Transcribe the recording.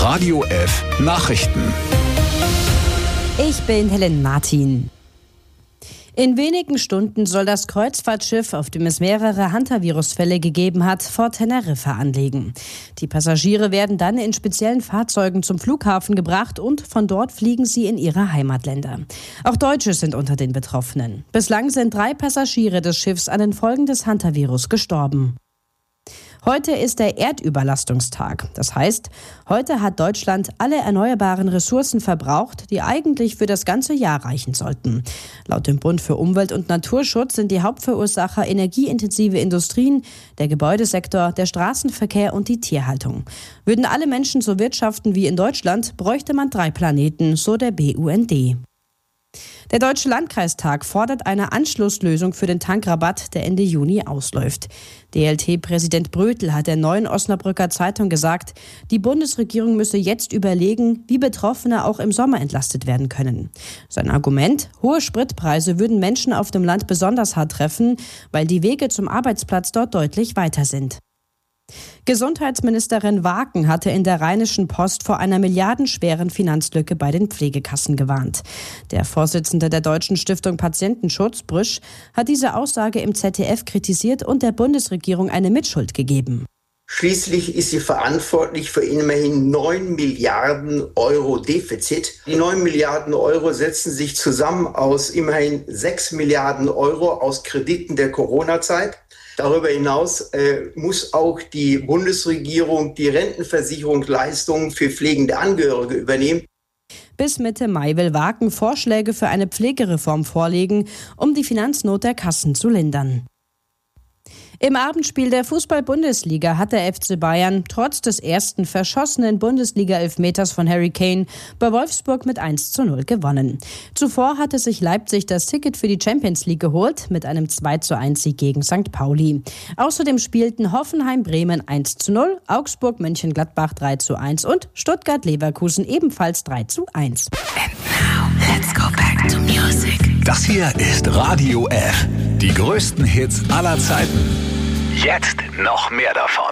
Radio F Nachrichten. Ich bin Helen Martin. In wenigen Stunden soll das Kreuzfahrtschiff, auf dem es mehrere Hantavirus-Fälle gegeben hat, vor Teneriffa anlegen. Die Passagiere werden dann in speziellen Fahrzeugen zum Flughafen gebracht und von dort fliegen sie in ihre Heimatländer. Auch Deutsche sind unter den Betroffenen. Bislang sind 3 Passagiere des Schiffs an den Folgen des Hantavirus gestorben. Heute ist der Erdüberlastungstag. Das heißt, heute hat Deutschland alle erneuerbaren Ressourcen verbraucht, die eigentlich für das ganze Jahr reichen sollten. Laut dem Bund für Umwelt und Naturschutz sind die Hauptverursacher energieintensive Industrien, der Gebäudesektor, der Straßenverkehr und die Tierhaltung. Würden alle Menschen so wirtschaften wie in Deutschland, bräuchte man 3 Planeten, so der BUND. Der Deutsche Landkreistag fordert eine Anschlusslösung für den Tankrabatt, der Ende Juni ausläuft. DLT-Präsident Brötel hat der Neuen Osnabrücker Zeitung gesagt, die Bundesregierung müsse jetzt überlegen, wie Betroffene auch im Sommer entlastet werden können. Sein Argument: hohe Spritpreise würden Menschen auf dem Land besonders hart treffen, weil die Wege zum Arbeitsplatz dort deutlich weiter sind. Gesundheitsministerin Waken hatte in der Rheinischen Post vor einer milliardenschweren Finanzlücke bei den Pflegekassen gewarnt. Der Vorsitzende der Deutschen Stiftung Patientenschutz, Brüsch, hat diese Aussage im ZDF kritisiert und der Bundesregierung eine Mitschuld gegeben. Schließlich ist sie verantwortlich für immerhin 9 Milliarden Euro Defizit. Die 9 Milliarden Euro setzen sich zusammen aus immerhin 6 Milliarden Euro aus Krediten der Corona-Zeit. Darüber hinaus muss auch die Bundesregierung die Rentenversicherungsleistungen für pflegende Angehörige übernehmen. Bis Mitte Mai will Waken Vorschläge für eine Pflegereform vorlegen, um die Finanznot der Kassen zu lindern. Im Abendspiel der Fußball-Bundesliga hat der FC Bayern trotz des ersten verschossenen Bundesliga-Elfmeters von Harry Kane bei Wolfsburg mit 1:0 gewonnen. Zuvor hatte sich Leipzig das Ticket für die Champions League geholt mit einem 2:1-Sieg gegen St. Pauli. Außerdem spielten Hoffenheim-Bremen 1:0, Augsburg-Mönchengladbach 3:1 und Stuttgart-Leverkusen ebenfalls 3:1. And now, let's go back to music. Das hier ist Radio F. Die größten Hits aller Zeiten. Jetzt noch mehr davon.